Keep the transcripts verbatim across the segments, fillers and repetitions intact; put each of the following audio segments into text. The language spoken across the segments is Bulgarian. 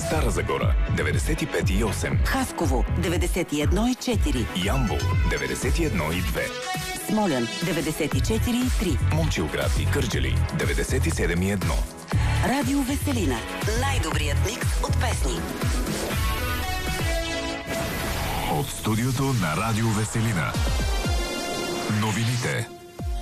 Стара Загора деветдесет и пет и осем, Хасково деветдесет и едно и четири, Ямбол деветдесет и едно и две, Смолян деветдесет и четири и три, Момчилград и Кърджали деветдесет и седем и едно. Радио Веселина. Най-добрият микс от песни. От студиото на Радио Веселина. Новините.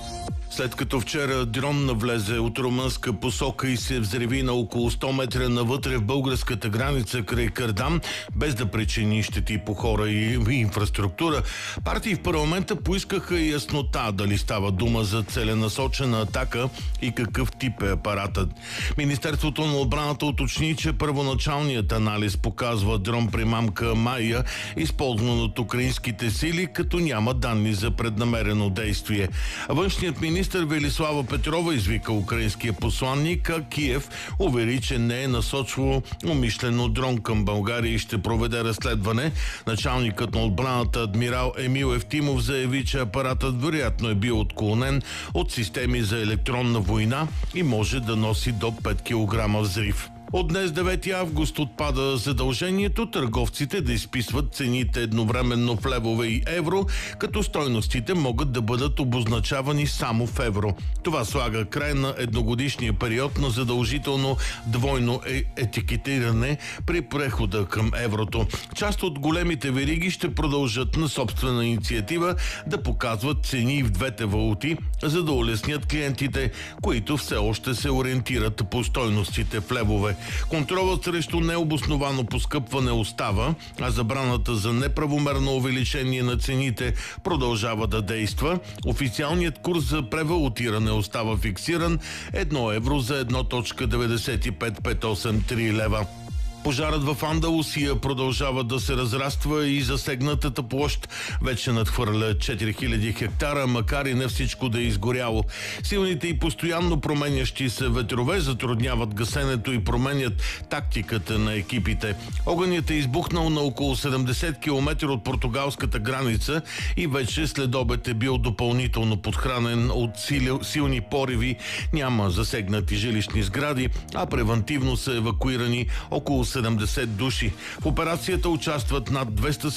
След като вчера дрон навлезе от румънска посока и се взриви на около сто метра навътре в българската граница край Кардам, без да причини щети по хора и инфраструктура, партии в парламента поискаха яснота дали става дума за целенасочена атака и какъв тип е апаратът. Министерството на отбраната уточни, че първоначалният анализ показва дрон примамка Майя, използван от украинските сили, като няма данни за преднамерено действие. Външният министр Велислава Петрова извика украинския посланник, а Киев увери, че не е насочвало умишлено дрон към България и ще проведе разследване. Началникът на отбраната адмирал Емил Евтимов заяви, че апаратът вероятно е бил отклонен от системи за електронна война и може да носи до пет килограма взрив. От днес, девети август, отпада задължението търговците да изписват цените едновременно в левове и евро, като стойностите могат да бъдат обозначавани само в евро. Това слага край на едногодишния период на задължително двойно е- етикетиране при прехода към еврото. Част от големите вериги ще продължат на собствена инициатива да показват цени в двете валути, за да улеснят клиентите, които все още се ориентират по стойностите в левове. Контролът срещу необосновано поскъпване остава, а забраната за неправомерно увеличение на цените продължава да действа. Официалният курс за превалутиране остава фиксиран едно евро за едно цяло деветдесет и пет пет осем три лева. Пожарът в Андалусия продължава да се разраства и засегнатата площ вече надхвърля четири хиляди хектара, макар и не всичко да е изгоряло. Силните и постоянно променящи се ветрове затрудняват гасенето и променят тактиката на екипите. Огънят е избухнал на около седемдесет километра от португалската граница и вече след обед е бил допълнително подхранен от сили, силни пориви. Няма засегнати жилищни сгради, а превантивно са евакуирани около седемдесет души. В операцията участват над двеста